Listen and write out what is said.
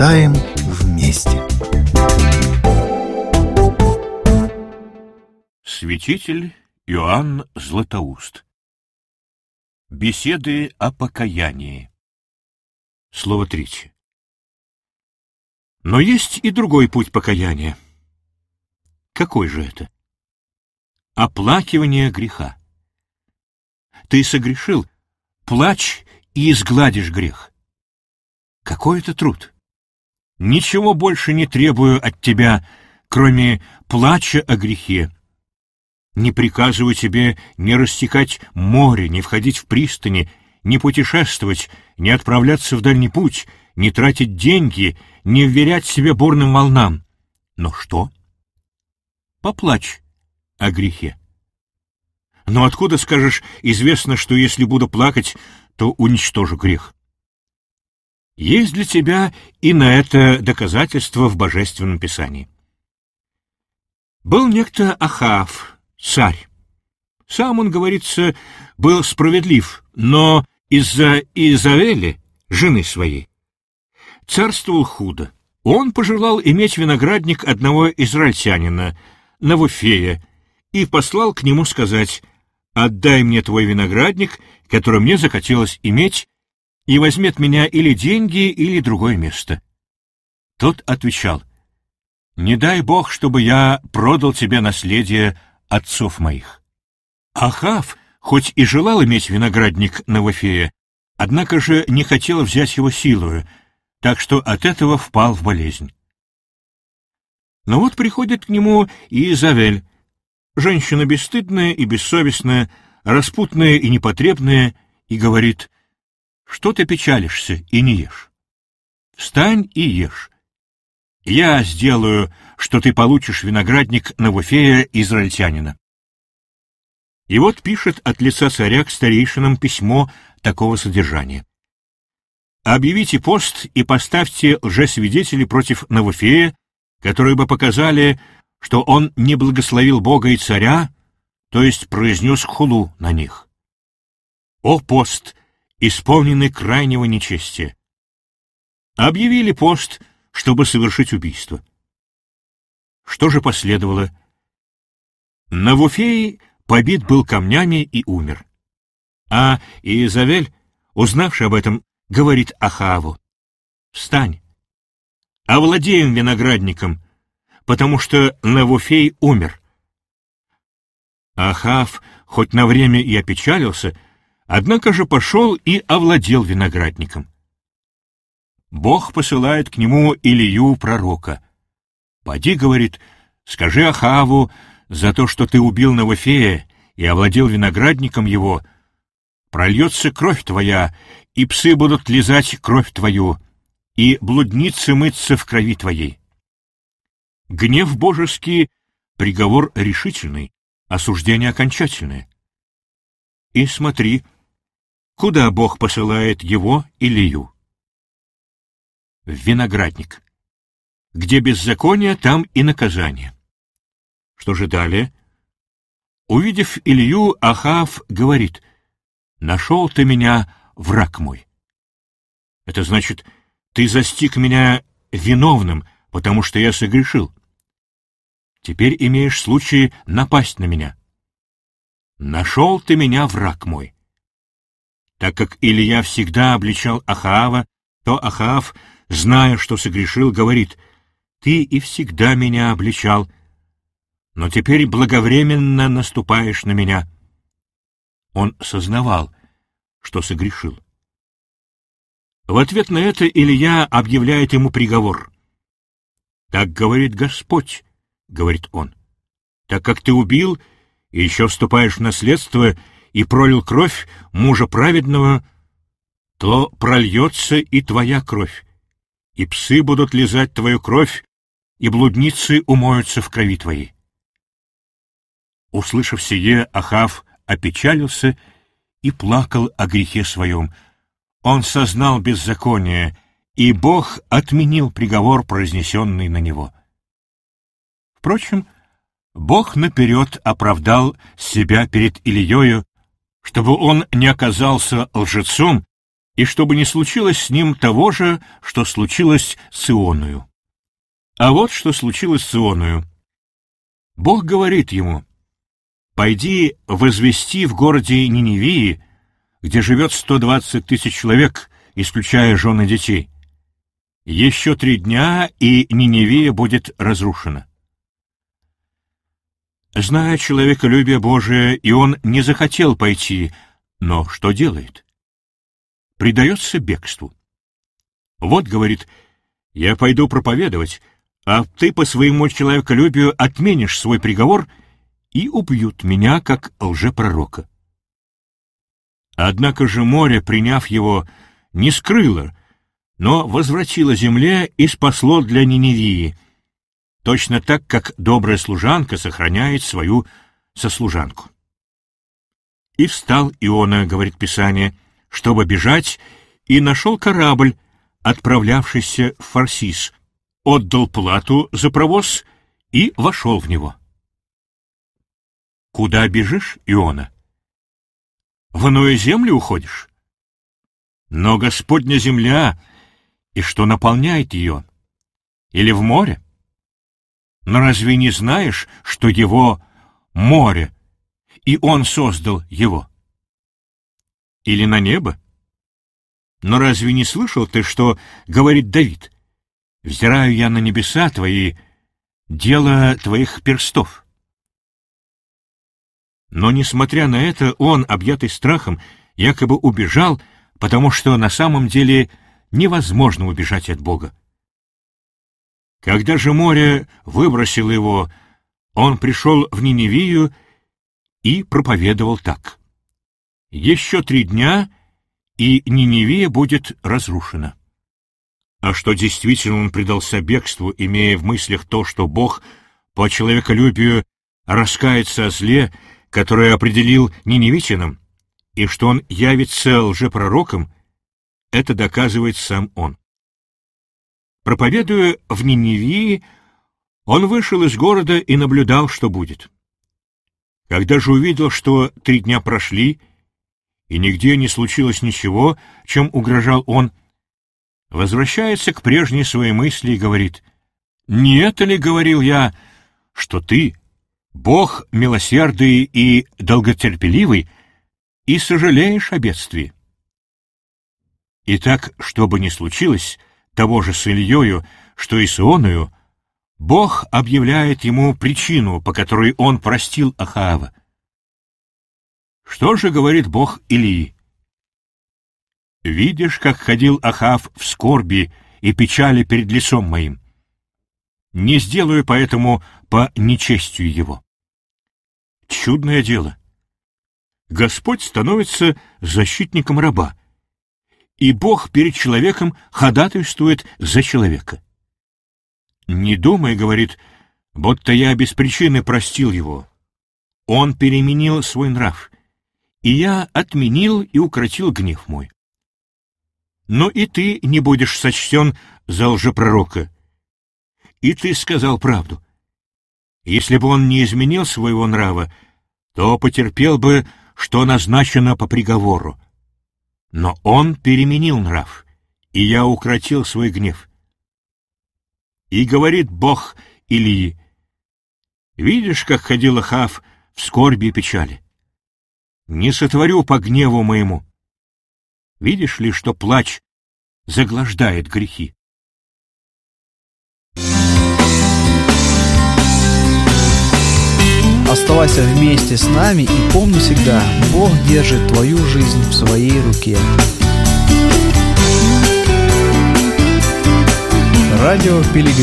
Читаем вместе. Святитель Иоанн Златоуст. Беседы о покаянии. Слово третье. Но есть и другой путь покаяния. Какой же это? Оплакивание греха. Ты согрешил, плачь и изгладишь грех. Какой это труд? Ничего больше не требую от тебя, кроме плача о грехе. Не приказываю тебе не рассекать море, не входить в пристани, не путешествовать, не отправляться в дальний путь, не тратить деньги, не вверять себя бурным волнам. Но что? Поплачь о грехе. Но откуда, скажешь, известно, что если буду плакать, то уничтожу грех? Есть для тебя и на это доказательство в Божественном Писании. Был некто Ахав, царь. Сам он, говорится, был справедлив, но из-за Иезавели, жены своей, царствовал худо. Он пожелал иметь виноградник одного израильтянина, Навуфея, и послал к нему сказать: «Отдай мне твой виноградник, который мне захотелось иметь, и возьми от меня или деньги, или другое место». Тот отвечал: «Не дай Бог, чтобы я продал тебе наследие отцов моих». Ахав, хоть и желал иметь виноградник Навуфея, однако же не хотел взять его силою, так что от этого впал в болезнь. Но вот приходит к нему Иезавель, женщина бесстыдная и бессовестная, распутная и непотребная, и говорит: «Что ты печалишься и не ешь? Встань и ешь. Я сделаю, что ты получишь виноградник Навуфея израильтянина». И вот пишет от лица царя к старейшинам письмо такого содержания: «Объявите пост и поставьте лжесвидетелей против Навуфея, которые бы показали, что он не благословил Бога и царя, то есть произнес хулу на них. О пост, исполненный крайнего нечестия! Объявили пост, чтобы совершить убийство. Что же последовало? Навуфей побит был камнями и умер. А Иезавель, узнавши об этом, говорит Ахаву: «Встань, овладеем виноградником, потому что Навуфей умер». Ахав хоть на время и опечалился, однако же пошел и овладел виноградником. Бог посылает к нему Илию пророка. «Поди, — говорит, — скажи Ахаву, за то, что ты убил Навуфея и овладел виноградником его, прольется кровь твоя, и псы будут лизать кровь твою, и блудницы мыться в крови твоей». Гнев божеский — приговор решительный, осуждение окончательное. И смотри, куда Бог посылает его, Илию? В виноградник. Где беззаконие, там и наказание. Что же далее? Увидев Илью, Ахав говорит: «Нашел ты меня, враг мой». Это значит, ты застиг меня виновным, потому что я согрешил. Теперь имеешь случай напасть на меня. Нашел ты меня, враг мой. Так как Илия всегда обличал Ахава, то Ахав, зная, что согрешил, говорит: «Ты и всегда меня обличал, но теперь благовременно наступаешь на меня». Он сознавал, что согрешил. В ответ на это Илия объявляет ему приговор. «Так говорит Господь, — говорит он, — так как ты убил и еще вступаешь в наследство и пролил кровь мужа праведного, то прольется и твоя кровь, и псы будут лизать твою кровь, и блудницы умоются в крови твоей». Услышав сие, Ахав опечалился и плакал о грехе своем. Он сознал беззаконие, и Бог отменил приговор, произнесенный на него. Впрочем, Бог наперед оправдал себя перед Илиею, чтобы он не оказался лжецом и чтобы не случилось с ним того же, что случилось с Ионою. А вот что случилось с Ионою. Бог говорит ему: «Пойди возвести в городе Ниневии, где живет 120 тысяч человек, исключая жен и детей. Еще 3 дня, и Ниневия будет разрушена». Зная человеколюбие Божие, и он не захотел пойти, но что делает? Предается бегству. Вот, говорит, я пойду проповедовать, а ты по своему человеколюбию отменишь свой приговор, и убьют меня, как лжепророка. Однако же море, приняв его, не скрыло, но возвратило земле и спасло для Ниневии, точно так, как добрая служанка сохраняет свою сослужанку. И встал Иона, говорит Писание, чтобы бежать, и нашел корабль, отправлявшийся в Фарсис, отдал плату за провоз и вошел в него. Куда бежишь, Иона? В иную землю уходишь? Но Господня земля, и что наполняет ее? Или в море? Но разве не знаешь, что его море, и он создал его? Или на небо? Но разве не слышал ты, что говорит Давид? «Взираю я на небеса твои, дело твоих перстов». Но, несмотря на это, он, объятый страхом, якобы убежал, потому что на самом деле невозможно убежать от Бога. Когда же море выбросило его, он пришел в Ниневию и проповедовал так: «Еще 3 дня, и Ниневия будет разрушена». А что действительно он предался бегству, имея в мыслях то, что Бог по человеколюбию раскается о зле, которое определил ниневитянам, и что он явится лжепророком, это доказывает сам он. Проповедуя в Ниневии, он вышел из города и наблюдал, что будет. Когда же увидел, что 3 дня прошли, и нигде не случилось ничего, чем угрожал он, возвращается к прежней своей мысли и говорит: «Не это ли говорил я, что ты, Бог милосердный и долготерпеливый, и сожалеешь о бедствии?» Итак, что бы ни случилось, того же с Ильею, что и с Ионою, Бог объявляет ему причину, по которой он простил Ахаава. Что же говорит Бог Илии? «Видишь, как ходил Ахав в скорби и печали перед лицом моим. Не сделаю поэтому по нечестию его». Чудное дело. Господь становится защитником раба, и Бог перед человеком ходатайствует за человека. «Не думай, — говорит, — будто я без причины простил его. Он переменил свой нрав, и я отменил и укротил гнев мой. Но и ты не будешь сочтен за лжепророка. И ты сказал правду. Если бы он не изменил своего нрава, то потерпел бы, что назначено по приговору. Но он переменил нрав, и я укротил свой гнев». И говорит Бог Илии: «Видишь, как ходил Ахав в скорби и печали? Не сотворю по гневу моему. Видишь ли, что плач заглаждает грехи?» Оставайся вместе с нами и помни всегда, Бог держит твою жизнь в своей руке. Радио Пилигрим.